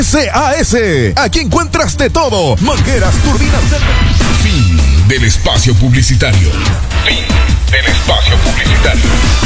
SAS, aquí encuentras de todo, mangueras, turbinas. Fin del espacio publicitario. Fin del espacio publicitario.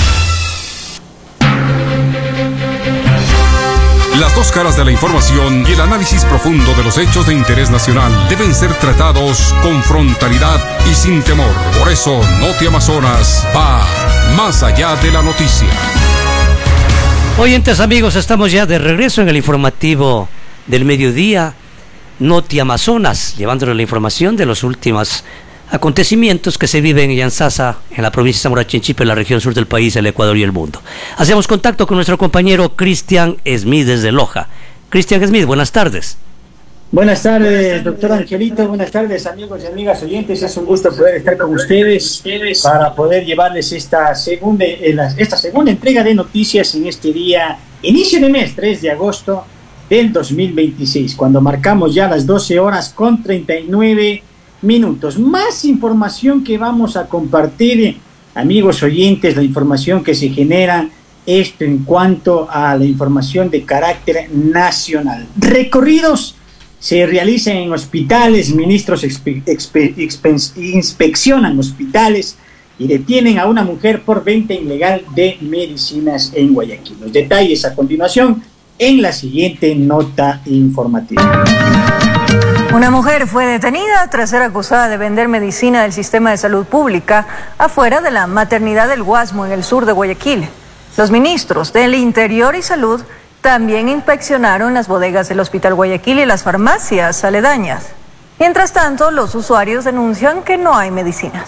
Las dos caras de la información y el análisis profundo de los hechos de interés nacional deben ser tratados con frontalidad y sin temor. Por eso, Noti Amazonas va más allá de la noticia. Oyentes amigos, estamos ya de regreso en el informativo del mediodía, Noti Amazonas, llevándoles la información de los últimos acontecimientos que se viven en Yanzasa, en la provincia de Zamora Chinchipe, en la región sur del país, el Ecuador y el mundo. Hacemos contacto con nuestro compañero Cristian Smith desde Loja. Cristian Smith, buenas tardes. Buenas tardes, doctor Angelito. Buenas tardes, amigos y amigas oyentes. Es un gusto poder estar con ustedes para poder llevarles esta segunda entrega de noticias en este día, inicio de mes, 3 de agosto del 2026, cuando marcamos ya las 12 horas con 39 minutos. Más información que vamos a compartir, amigos oyentes, la información que se genera, esto en cuanto a la información de carácter nacional. Recorridos se realizan en hospitales, ministros inspeccionan hospitales y detienen a una mujer por venta ilegal de medicinas en Guayaquil. Los detalles a continuación en la siguiente nota informativa. Una mujer fue detenida tras ser acusada de vender medicina del sistema de salud pública afuera de la maternidad del Guasmo en el sur de Guayaquil. Los ministros del Interior y Salud también inspeccionaron las bodegas del Hospital Guayaquil y las farmacias aledañas. Mientras tanto, los usuarios denuncian que no hay medicinas.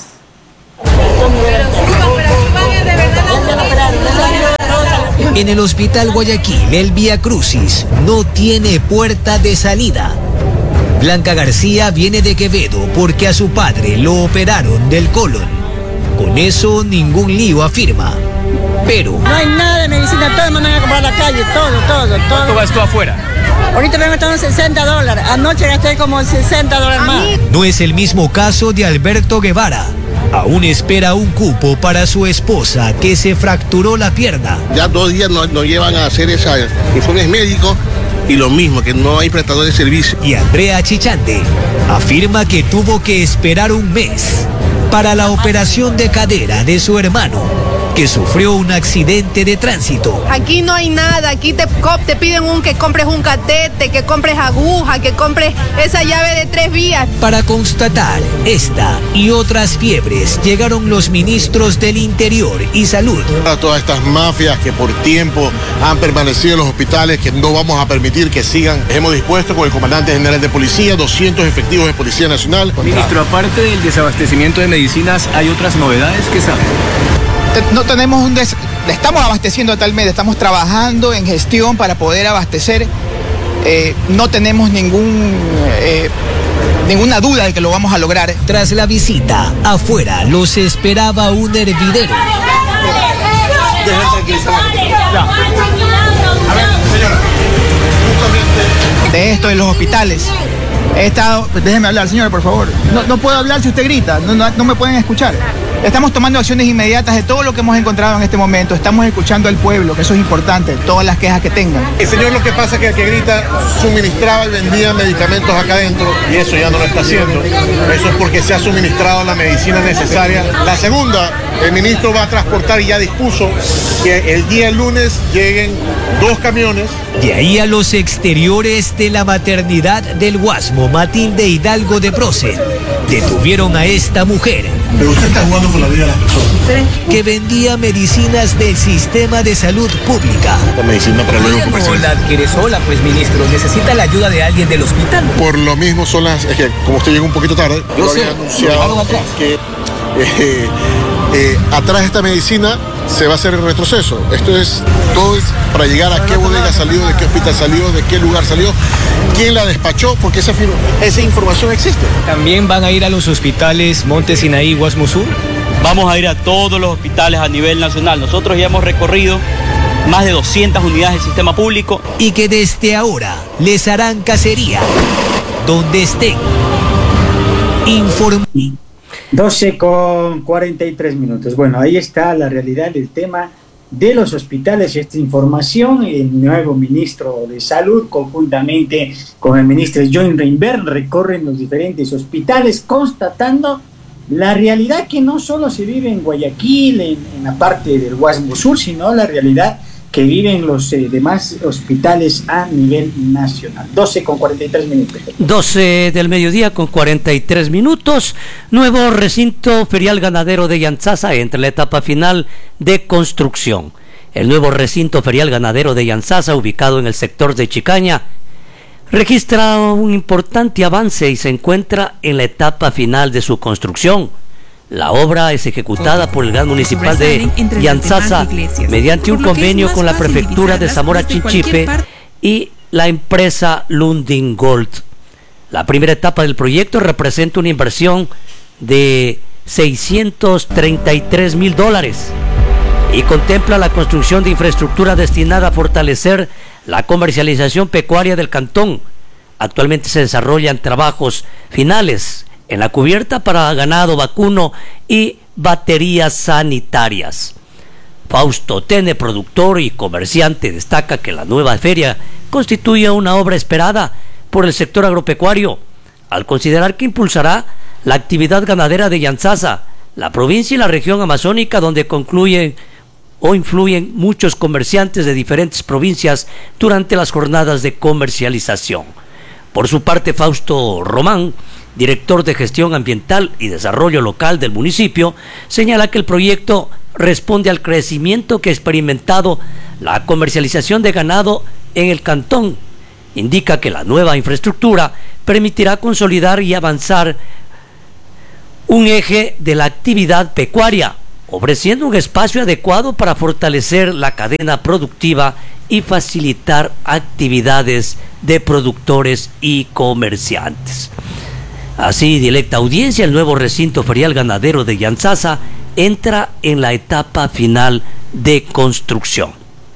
En el Hospital Guayaquil, el Vía Crucis no tiene puerta de salida. Blanca García viene de Quevedo porque a su padre lo operaron del colon. Con eso ningún lío, afirma. Pero no hay nada de medicina, todo mandan a comprar a la calle, todo. ¿Cuánto gastó afuera? Ahorita me gastaron $60, anoche gasté como $60 más. No es el mismo caso de Alberto Guevara. Aún espera un cupo para su esposa que se fracturó la pierna. Ya 2 días nos llevan a hacer esos informes médicos y lo mismo, que no hay prestador de servicio. Y Andrea Chichande afirma que tuvo que esperar un mes para la operación de cadera de su hermano, que sufrió un accidente de tránsito. Aquí no hay nada, aquí te piden que compres un catete, que compres aguja, que compres esa llave de 3 vías. Para constatar esta y otras fiebres llegaron los ministros del Interior y Salud. A todas estas mafias que por tiempo han permanecido en los hospitales, que no vamos a permitir que sigan. Hemos dispuesto con el comandante general de policía 200 efectivos de Policía Nacional. Ministro, aparte del desabastecimiento de medicinas, ¿hay otras novedades que saben? No tenemos estamos abasteciendo a tal medida, estamos trabajando en gestión para poder abastecer. No tenemos ninguna duda de que lo vamos a lograr. Tras la visita, afuera los esperaba un hervidero. De esto, de los hospitales. He estado, déjeme hablar, señora, por favor. No puedo hablar si usted grita, no me pueden escuchar. Estamos tomando acciones inmediatas de todo lo que hemos encontrado en este momento. Estamos escuchando al pueblo, que eso es importante, todas las quejas que tengan. El señor, lo que pasa es que el que grita suministraba y vendía medicamentos acá adentro y eso ya no lo está haciendo. Eso es porque se ha suministrado la medicina necesaria. La segunda, el ministro va a transportar y ya dispuso que el día lunes lleguen 2 camiones. De ahí a los exteriores de la maternidad del Guasmo, Matilde Hidalgo de Procer, detuvieron a esta mujer. Pero usted está jugando con la vida de las personas. Que vendía medicinas del sistema de salud pública. La medicina para luego comercial. No la adquiere sola, pues, ministro. Necesita la ayuda de alguien del hospital. Por lo mismo son las... Es que como usted llegó un poquito tarde, yo había anunciado que atrás de esta medicina se va a hacer el retroceso. Todo es para llegar a qué bodega salió, de qué hospital salió, de qué lugar salió, quién la despachó, porque esa información existe. ¿También van a ir a los hospitales Monte Sinaí, Guasmo Sur? Vamos a ir a todos los hospitales a nivel nacional. Nosotros ya hemos recorrido más de 200 unidades del sistema público. Y que desde ahora les harán cacería donde estén. 12:43. Bueno, ahí está la realidad del tema de los hospitales. Esta información, el nuevo ministro de Salud, conjuntamente con el ministro John Reinberg, recorren los diferentes hospitales, constatando la realidad que no solo se vive en Guayaquil, en la parte del Guasmo Sur, sino la realidad que viven los demás hospitales a nivel nacional. 12:43. 12 del mediodía con 43 minutos. Nuevo recinto ferial ganadero de Yantzaza entra en la etapa final de construcción. El nuevo recinto ferial ganadero de Yantzaza, ubicado en el sector de Chicaña, registra un importante avance y se encuentra en la etapa final de su construcción. La obra es ejecutada por el Gas Municipal de Yantzaza mediante un convenio con la Prefectura de Zamora Chinchipe y la empresa Lundin Gold. La primera etapa del proyecto representa una inversión de $633,000 y contempla la construcción de infraestructura destinada a fortalecer la comercialización pecuaria del cantón. Actualmente se desarrollan trabajos finales en la cubierta para ganado vacuno y baterías sanitarias. Fausto Tene, productor y comerciante, destaca que la nueva feria constituye una obra esperada por el sector agropecuario, al considerar que impulsará la actividad ganadera de Yantzaza, la provincia y la región amazónica, donde influyen muchos comerciantes de diferentes provincias durante las jornadas de comercialización. Por su parte, Fausto Román, director de Gestión Ambiental y Desarrollo Local del municipio, señala que el proyecto responde al crecimiento que ha experimentado la comercialización de ganado en el cantón. Indica que la nueva infraestructura permitirá consolidar y avanzar un eje de la actividad pecuaria, ofreciendo un espacio adecuado para fortalecer la cadena productiva y facilitar actividades de productores y comerciantes. Así, directa audiencia, el nuevo recinto ferial ganadero de Yantzaza entra en la etapa final de construcción.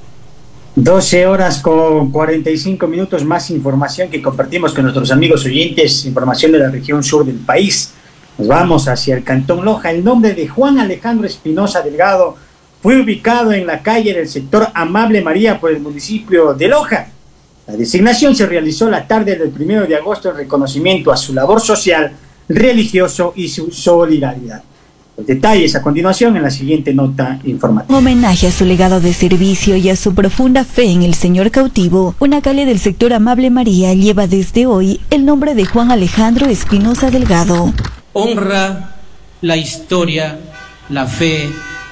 12:45, más información que compartimos con nuestros amigos oyentes, información de la región sur del país. Nos vamos hacia el Cantón Loja. El nombre de Juan Alejandro Espinosa Delgado fue ubicado en la calle del sector Amable María por el municipio de Loja. La designación se realizó la tarde del 1 de agosto en reconocimiento a su labor social, religioso y su solidaridad. Los detalles a continuación en la siguiente nota informativa. En homenaje a su legado de servicio y a su profunda fe en el Señor cautivo, una calle del sector Amable María lleva desde hoy el nombre de Juan Alejandro Espinosa Delgado. Honra la historia, la fe,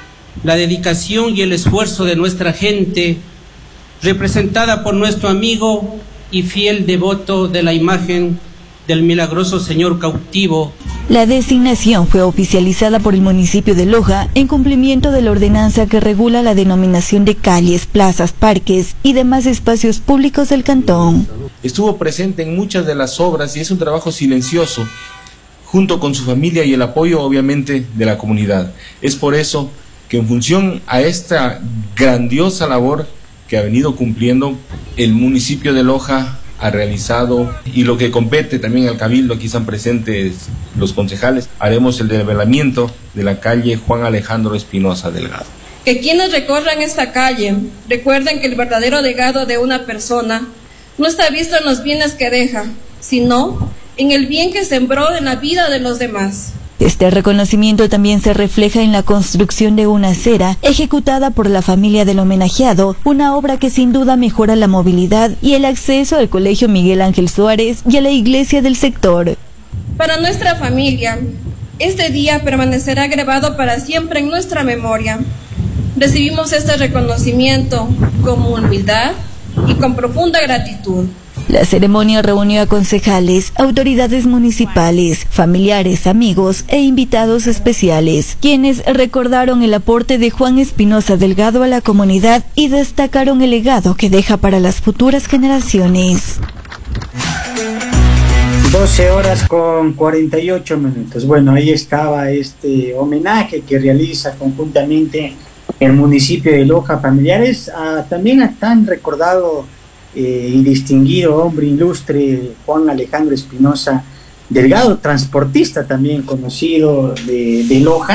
la dedicación y el esfuerzo de nuestra gente, representada por nuestro amigo y fiel devoto de la imagen del milagroso Señor cautivo. La designación fue oficializada por el municipio de Loja en cumplimiento de la ordenanza que regula la denominación de calles, plazas, parques y demás espacios públicos del cantón. Estuvo presente en muchas de las obras y es un trabajo silencioso, junto con su familia y el apoyo obviamente de la comunidad. Es por eso que en función a esta grandiosa labor que ha venido cumpliendo, el municipio de Loja ha realizado, y lo que compete también al Cabildo, aquí están presentes los concejales, haremos el desvelamiento de la calle Juan Alejandro Espinosa Delgado. Que quienes recorran esta calle recuerden que el verdadero legado de una persona no está visto en los bienes que deja, sino en el bien que sembró en la vida de los demás. Este reconocimiento también se refleja en la construcción de una acera ejecutada por la familia del homenajeado, una obra que sin duda mejora la movilidad y el acceso al Colegio Miguel Ángel Suárez y a la iglesia del sector. Para nuestra familia, este día permanecerá grabado para siempre en nuestra memoria. Recibimos este reconocimiento con humildad y con profunda gratitud. La ceremonia reunió a concejales, autoridades municipales, familiares, amigos e invitados especiales, quienes recordaron el aporte de Juan Espinosa Delgado a la comunidad y destacaron el legado que deja para las futuras generaciones. 12:48. Bueno, ahí estaba este homenaje que realiza conjuntamente el municipio de Loja, familiares también a tan recordado y distinguido hombre ilustre Juan Alejandro Espinosa Delgado, transportista también conocido de Loja,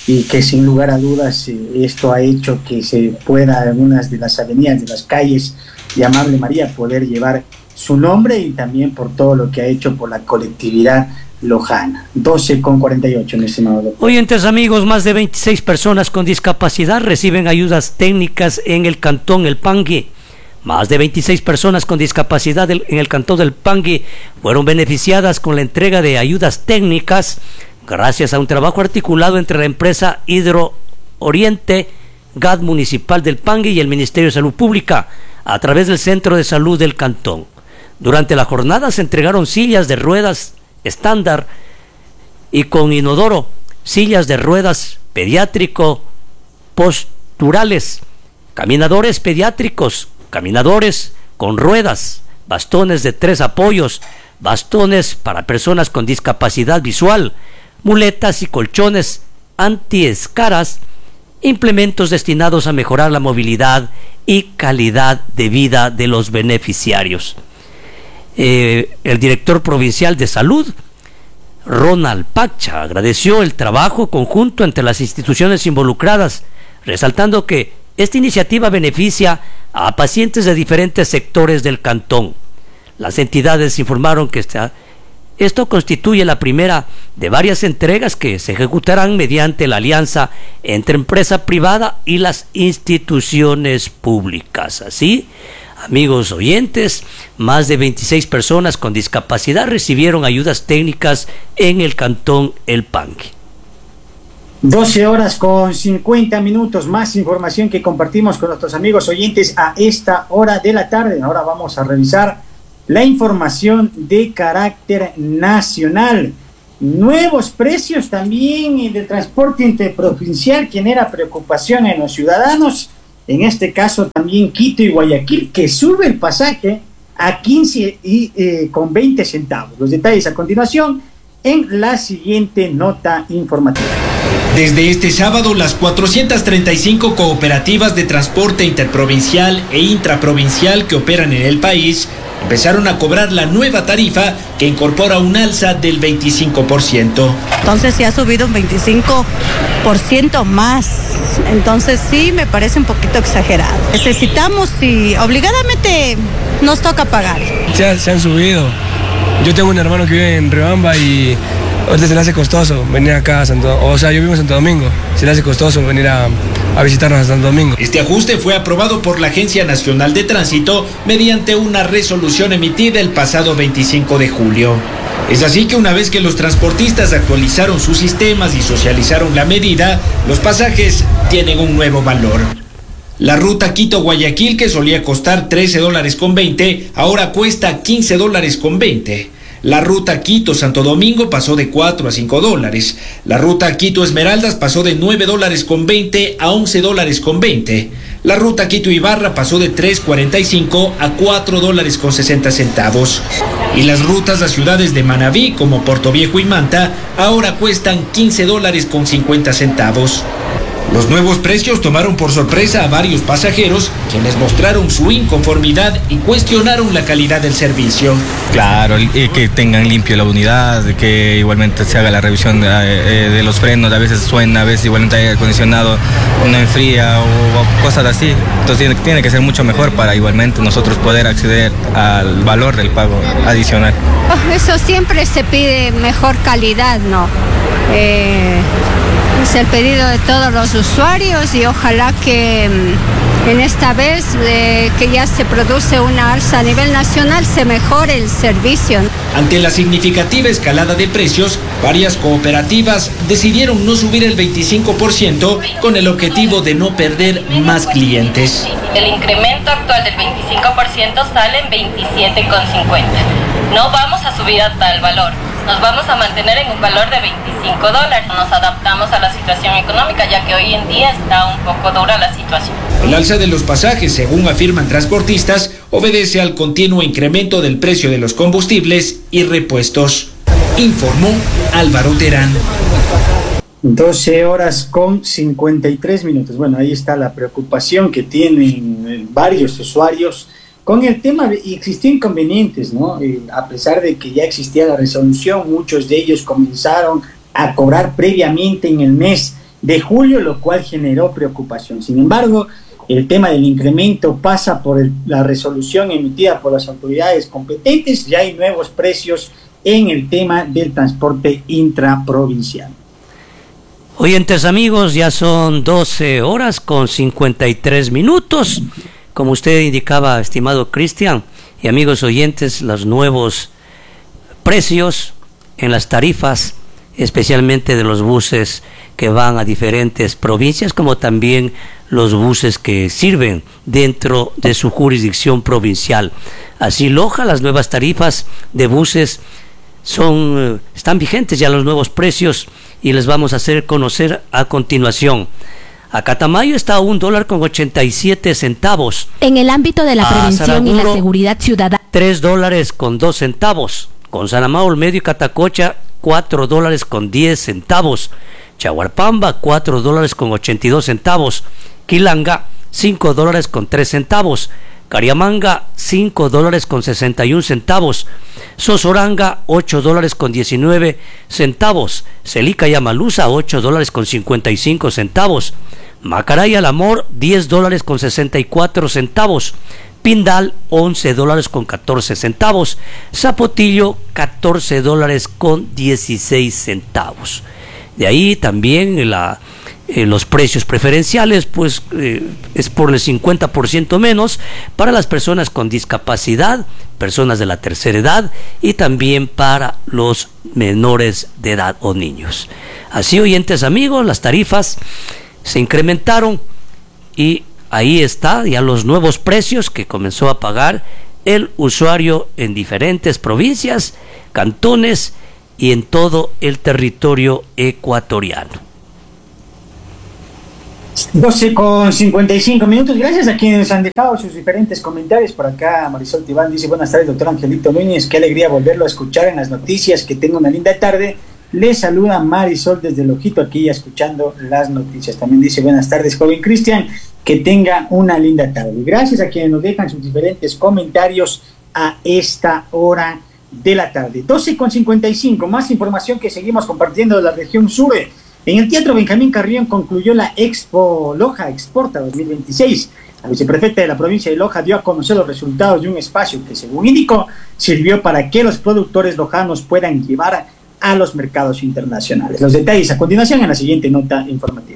y que sin lugar a dudas esto ha hecho que se pueda en unas de las avenidas, de las calles de Amable María, poder llevar su nombre, y también por todo lo que ha hecho por la colectividad lojana. 12:48, mi estimado doctor. Oyentes amigos, más de 26 personas con discapacidad reciben ayudas técnicas en el cantón El Pangue. Más de 26 personas con discapacidad en el cantón del Pangue fueron beneficiadas con la entrega de ayudas técnicas gracias a un trabajo articulado entre la empresa Hidro Oriente, GAD Municipal del Pangue y el Ministerio de Salud Pública a través del Centro de Salud del Cantón. Durante la jornada se entregaron sillas de ruedas estándar y con inodoro, sillas de ruedas pediátrico posturales, caminadores pediátricos, caminadores con ruedas, bastones de 3 apoyos, bastones para personas con discapacidad visual, muletas y colchones antiescaras, implementos destinados a mejorar la movilidad y calidad de vida de los beneficiarios. El director provincial de salud, Ronald Pacha, agradeció el trabajo conjunto entre las instituciones involucradas, resaltando que esta iniciativa beneficia a pacientes de diferentes sectores del cantón. Las entidades informaron que esto constituye la primera de varias entregas que se ejecutarán mediante la alianza entre empresa privada y las instituciones públicas. Así, amigos oyentes, más de 26 personas con discapacidad recibieron ayudas técnicas en el cantón El Pangue. 12:50, más información que compartimos con nuestros amigos oyentes a esta hora de la tarde. Ahora vamos a revisar la información de carácter nacional. Nuevos precios también del transporte interprovincial genera preocupación en los ciudadanos. En este caso también Quito y Guayaquil, que sube el pasaje a 15,20 centavos. Los detalles a continuación en la siguiente nota informativa. Desde este sábado, las 435 cooperativas de transporte interprovincial e intraprovincial que operan en el país empezaron a cobrar la nueva tarifa que incorpora un alza del 25%. Entonces se ha subido un 25% más. Entonces sí, me parece un poquito exagerado. Necesitamos y obligadamente nos toca pagar. Se han subido. Yo tengo un hermano que vive en Riobamba y ahorita se le hace costoso venir acá a yo vivo en Santo Domingo, se le hace costoso venir a visitarnos a Santo Domingo. Este ajuste fue aprobado por la Agencia Nacional de Tránsito mediante una resolución emitida el pasado 25 de julio. Es así que una vez que los transportistas actualizaron sus sistemas y socializaron la medida, los pasajes tienen un nuevo valor. La ruta Quito-Guayaquil, que solía costar $13.20, ahora cuesta $15.20. La ruta Quito-Santo Domingo pasó de $4 a $5. La ruta Quito-Esmeraldas pasó de $9.20 a $11.20. La ruta Quito-Ibarra pasó de $3.45 a $4.60. Y las rutas a ciudades de Manabí, como Portoviejo y Manta, ahora cuestan $15.50. Los nuevos precios tomaron por sorpresa a varios pasajeros, quienes mostraron su inconformidad y cuestionaron la calidad del servicio. Claro, que tengan limpio la unidad, que igualmente se haga la revisión de los frenos, a veces suena, a veces igualmente hay aire acondicionado, no enfría o cosas así. Entonces tiene que ser mucho mejor para igualmente nosotros poder acceder al valor del pago adicional. Eso siempre se pide mejor calidad, ¿no? Es el pedido de todos los usuarios y ojalá que en esta vez que ya se produce una alza a nivel nacional se mejore el servicio. Ante la significativa escalada de precios, varias cooperativas decidieron no subir el 25% con el objetivo de no perder más clientes. El incremento actual del 25% sale en 27,50. No vamos a subir a tal valor. Nos vamos a mantener en un valor de $25. Nos adaptamos a la situación económica, ya que hoy en día está un poco dura la situación. El alza de los pasajes, según afirman transportistas, obedece al continuo incremento del precio de los combustibles y repuestos. Informó Álvaro Terán. 12:53. Bueno, ahí está la preocupación que tienen varios usuarios con el tema. Existió inconvenientes, ¿no? A pesar de que ya existía la resolución, muchos de ellos comenzaron a cobrar previamente en el mes de julio, lo cual generó preocupación. Sin embargo, el tema del incremento pasa por la resolución emitida por las autoridades competentes. Ya hay nuevos precios en el tema del transporte intraprovincial. Oyentes amigos, ya son 12 horas con 53 minutos. Como usted indicaba, estimado Cristian, y amigos oyentes, los nuevos precios en las tarifas, especialmente de los buses que van a diferentes provincias, como también los buses que sirven dentro de su jurisdicción provincial. Así, Loja, las nuevas tarifas de buses están vigentes ya los nuevos precios y les vamos a hacer conocer a continuación. A Catamayo está a $1.87. En el ámbito de la prevención y la seguridad ciudadana, $3.02. Con San Amado, Olmedo y Catacocha, $4.10. Chahuarpamba, $4.82. Quilanga, $5.03. Cariamanga, $5.61. Sosoranga, $8.19. Celica y Amaluza, $8.55. Macaray al Amor, $10.64. Pindal, $11.14. Zapotillo, $14.16. De ahí también los precios preferenciales, pues es por el 50% menos para las personas con discapacidad, personas de la tercera edad y también para los menores de edad o niños. Así, oyentes amigos, las tarifas se incrementaron y ahí está ya los nuevos precios que comenzó a pagar el usuario en diferentes provincias, cantones y en todo el territorio ecuatoriano. 12:55. Gracias a quienes han dejado sus diferentes comentarios. Por acá Marisol Tibán dice: buenas tardes, doctor Angelito Núñez, qué alegría volverlo a escuchar en las noticias, que tenga una linda tarde. Le saluda Marisol desde Lojito, aquí escuchando las noticias. También dice: buenas tardes, joven Cristian, que tenga una linda tarde. Gracias a quienes nos dejan sus diferentes comentarios a esta hora de la tarde. 12:55. Más información que seguimos compartiendo de la región sur. En el Teatro Benjamín Carrión concluyó la Expo Loja Exporta 2026. La viceprefecta de la provincia de Loja dio a conocer los resultados de un espacio que, según indicó, sirvió para que los productores lojanos puedan llevar a los mercados internacionales. Los detalles a continuación en la siguiente nota informativa.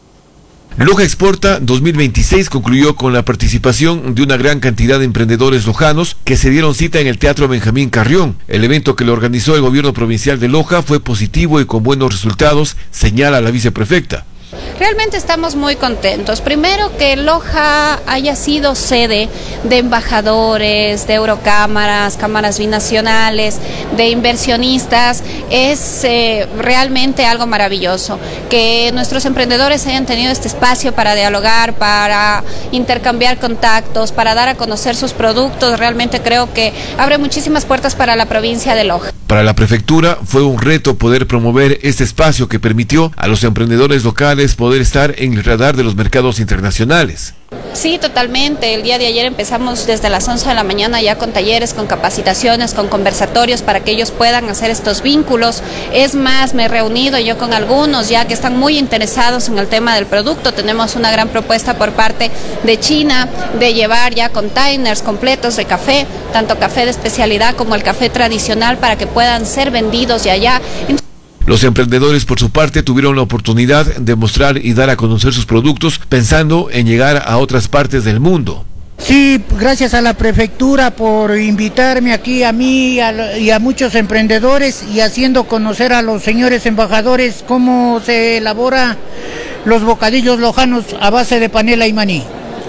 Loja Exporta 2026 concluyó con la participación de una gran cantidad de emprendedores lojanos que se dieron cita en el Teatro Benjamín Carrión. El evento que lo organizó el gobierno provincial de Loja fue positivo y con buenos resultados, señala la viceprefecta. Realmente estamos muy contentos. Primero, que Loja haya sido sede de embajadores, de eurocámaras, cámaras binacionales, de inversionistas, es realmente algo maravilloso. Que nuestros emprendedores hayan tenido este espacio para dialogar, para intercambiar contactos, para dar a conocer sus productos, realmente creo que abre muchísimas puertas para la provincia de Loja. Para la prefectura fue un reto poder promover este espacio que permitió a los emprendedores locales poder estar en el radar de los mercados internacionales. Sí, totalmente. El día de ayer empezamos desde las 11 de la mañana ya con talleres, con capacitaciones, con conversatorios para que ellos puedan hacer estos vínculos. Es más, me he reunido yo con algunos ya que están muy interesados en el tema del producto. Tenemos una gran propuesta por parte de China de llevar ya containers completos de café, tanto café de especialidad como el café tradicional, para que puedan ser vendidos de allá. Los emprendedores, por su parte, tuvieron la oportunidad de mostrar y dar a conocer sus productos pensando en llegar a otras partes del mundo. Sí, gracias a la prefectura por invitarme aquí a mí y a muchos emprendedores y haciendo conocer a los señores embajadores cómo se elabora los bocadillos lojanos a base de panela y maní.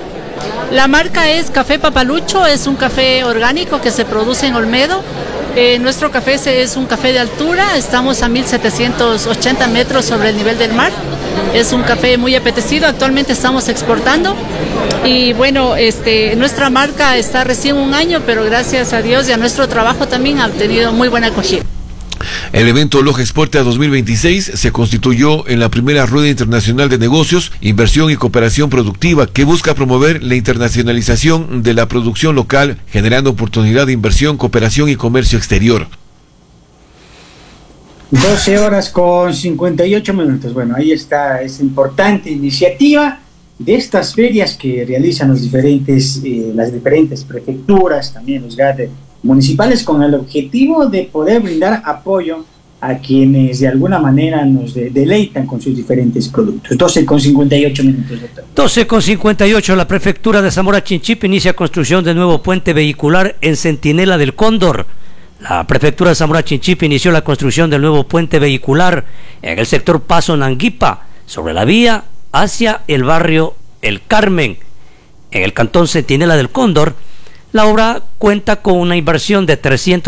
La marca es Café Papalucho, es un café orgánico que se produce en Olmedo. Nuestro café es un café de altura, estamos a 1780 metros sobre el nivel del mar. Es un café muy apetecido, actualmente estamos exportando y bueno, nuestra marca está recién un año, pero gracias a Dios y a nuestro trabajo también ha tenido muy buena acogida. El evento Loja Exporta 2026 se constituyó en la primera rueda internacional de negocios, inversión y cooperación productiva que busca promover la internacionalización de la producción local, generando oportunidad de inversión, cooperación y comercio exterior. 12 horas con 58 minutos. Bueno, ahí está esa importante iniciativa de estas ferias que realizan las diferentes prefecturas, también los GAD municipales, con el objetivo de poder brindar apoyo a quienes de alguna manera nos deleitan con sus diferentes productos. 12 con 58 minutos, doctor. 12 con 58, la prefectura de Zamora Chinchipe inicia construcción de nuevo puente vehicular en Centinela del Cóndor. La prefectura de Zamora Chinchipe inició la construcción del nuevo puente vehicular en el sector Paso Nanguipa, sobre la vía hacia el barrio El Carmen, en el cantón Centinela del Cóndor. La obra cuenta con una inversión de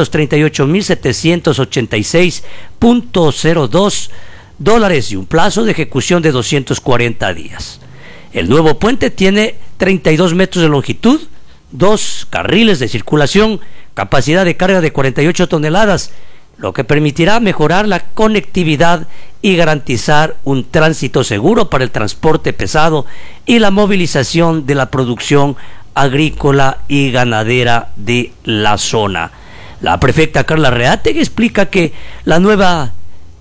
$338,786.02 y un plazo de ejecución de 240 días. El nuevo puente tiene 32 metros de longitud, 2 carriles de circulación, capacidad de carga de 48 toneladas, lo que permitirá mejorar la conectividad y garantizar un tránsito seguro para el transporte pesado y la movilización de la producción agrícola y ganadera de la zona. La prefecta Carla Reátegui explica que la nueva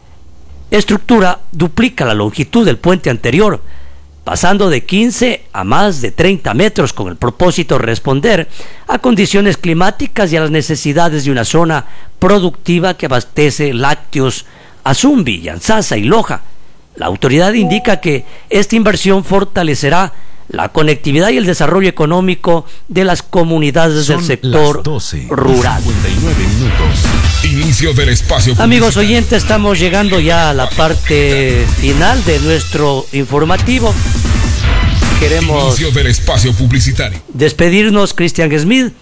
estructura duplica la longitud del puente anterior, pasando de 15 a más de 30 metros, con el propósito de responder a condiciones climáticas y a las necesidades de una zona productiva que abastece lácteos a Zumbi, Yanzasa y Loja. La autoridad indica que esta inversión fortalecerá la conectividad y el desarrollo económico de las comunidades del sector rural. 59 minutos. Inicio del espacio publicitario. Amigos oyentes, estamos llegando ya a la parte final de nuestro informativo. Queremos inicio del espacio publicitario. Despedirnos, Cristian Smith.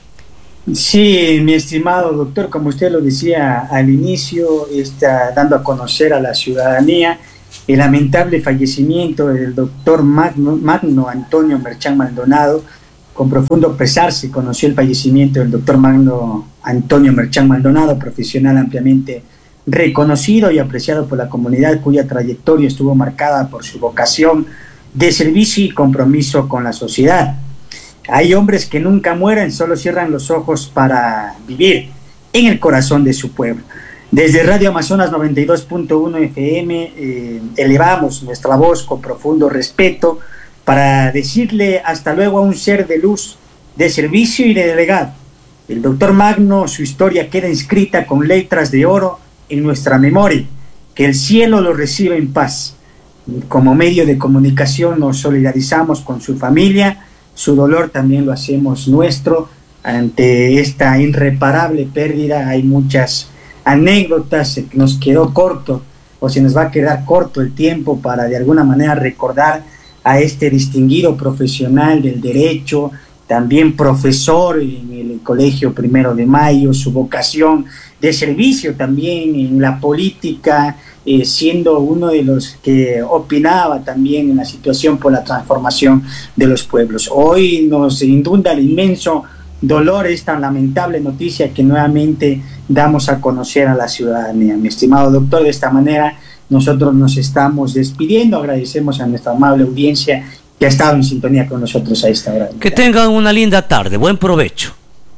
Sí, mi estimado doctor, como usted lo decía al inicio, está dando a conocer a la ciudadanía el lamentable fallecimiento del doctor Magno Antonio Merchán Maldonado. Con profundo pesar se conoció el fallecimiento del doctor Magno Antonio Merchán Maldonado, profesional ampliamente reconocido y apreciado por la comunidad, cuya trayectoria estuvo marcada por su vocación de servicio y compromiso con la sociedad. Hay hombres que nunca mueren, solo cierran los ojos para vivir en el corazón de su pueblo. Desde Radio Amazonas 92.1 FM elevamos nuestra voz con profundo respeto para decirle hasta luego a un ser de luz, de servicio y de legado. El doctor Magno, su historia queda inscrita con letras de oro en nuestra memoria. Que el cielo lo reciba en paz. Como medio de comunicación nos solidarizamos con su familia, su dolor también lo hacemos nuestro. Ante esta irreparable pérdida hay muchas anécdotas, se nos quedó corto o se nos va a quedar corto el tiempo para de alguna manera recordar a este distinguido profesional del derecho, también profesor en el Colegio Primero de Mayo, su vocación de servicio también en la política, siendo uno de los que opinaba también en la situación por la transformación de los pueblos. Hoy nos inunda el inmenso dolor esta lamentable noticia que nuevamente damos a conocer a la ciudadanía. Mi estimado doctor, de esta manera nosotros nos estamos despidiendo. Agradecemos a nuestra amable audiencia que ha estado en sintonía con nosotros a esta hora. Que tengan una linda tarde, buen provecho.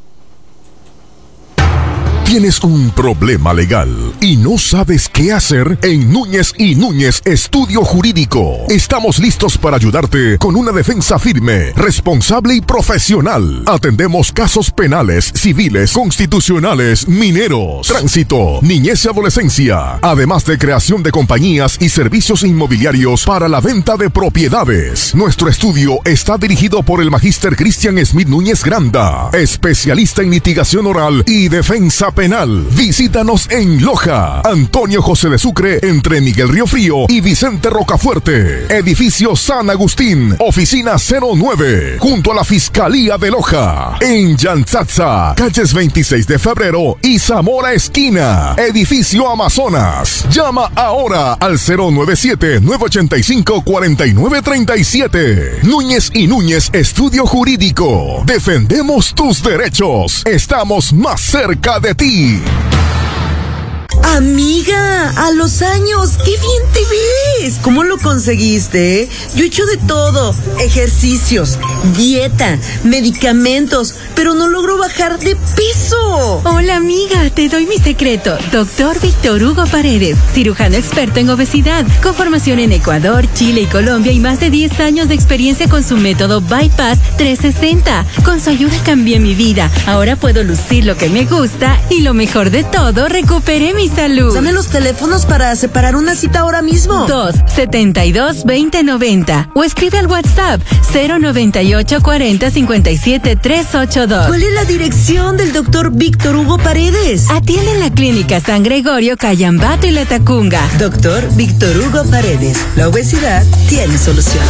¿Tienes un problema legal y no sabes qué hacer? En Núñez y Núñez Estudio Jurídico estamos listos para ayudarte con una defensa firme, responsable y profesional. Atendemos casos penales, civiles, constitucionales, mineros, tránsito, niñez y adolescencia, además de creación de compañías y servicios inmobiliarios para la venta de propiedades. Nuestro estudio está dirigido por el magíster Cristian Smith Núñez Granda, especialista en litigación oral y defensa penal. Visítanos en Loja, Antonio José de Sucre, entre Miguel Río Frío y Vicente Rocafuerte. Edificio San Agustín, oficina 09, junto a la Fiscalía de Loja. En Yanzatza, calles 26 de febrero y Zamora Esquina, edificio Amazonas. Llama ahora al 097-985-4937. Núñez y Núñez Estudio Jurídico. Defendemos tus derechos. Estamos más cerca de ti. Amiga, a los años, ¡qué bien te ves! ¿Cómo lo conseguiste? Yo he hecho de todo, ejercicios, dieta, medicamentos, pero no logro bajar de peso. Hola amiga, te doy mi secreto. Doctor Víctor Hugo Paredes, cirujano experto en obesidad, con formación en Ecuador, Chile y Colombia y más de 10 años de experiencia con su método Bypass 360. Con su ayuda cambié mi vida. Ahora puedo lucir lo que me gusta y lo mejor de todo, recuperé mi salud. Dame los teléfonos para separar una cita ahora mismo. 272-2090 o escribe al WhatsApp 098-40-57-382. ¿Cuál es la dirección del doctor Víctor Hugo Paredes? Atiende en la Clínica San Gregorio, Cayambato y La Tacunga. Doctor Víctor Hugo Paredes. La obesidad tiene solución.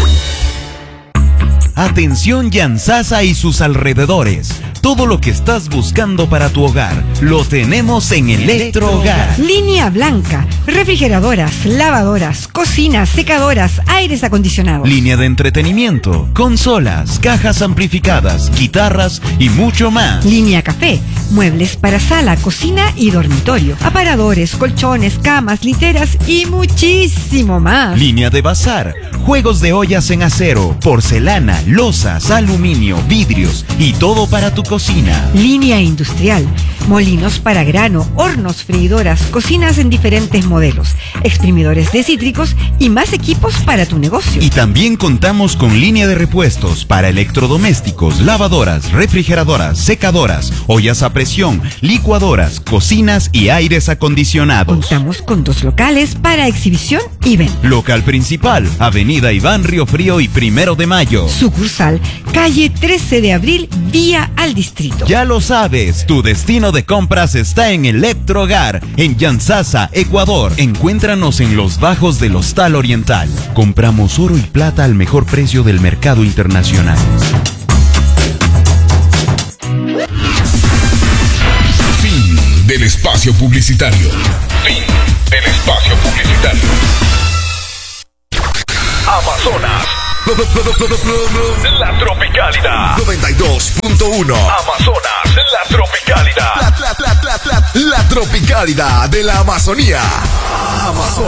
Atención Yansasa y sus alrededores. Todo lo que estás buscando para tu hogar, lo tenemos en Electrohogar. Línea blanca, refrigeradoras, lavadoras, cocinas, secadoras, aires acondicionados. Línea de entretenimiento, consolas, cajas amplificadas, guitarras y mucho más. Línea café, muebles para sala, cocina y dormitorio, aparadores, colchones, camas, literas y muchísimo más. Línea de bazar, juegos de ollas en acero, porcelana, losas, aluminio, vidrios y todo para tu cocina. Línea industrial, molinos para grano, hornos, freidoras, cocinas en diferentes modelos, exprimidores de cítricos y más equipos para tu negocio. Y también contamos con línea de repuestos para electrodomésticos, lavadoras, refrigeradoras, secadoras, ollas a presión, licuadoras, cocinas y aires acondicionados. Contamos con 2 locales para exhibición y venta. Local principal, Avenida Iván Riofrío y 1 de Mayo. Sucursal, calle 13 de Abril, vía al distrito. Ya lo sabes, tu destino de compras está en Electrohogar, en Yansasa, Ecuador. Encuéntranos en los bajos del Hostal Oriental. Compramos oro y plata al mejor precio del mercado internacional. Fin del espacio publicitario. Fin del espacio publicitario. Amazonas. La Tropicalidad 92.1. Amazonas, la Tropicalidad. La Tropicalidad de la Amazonía. Amazonas.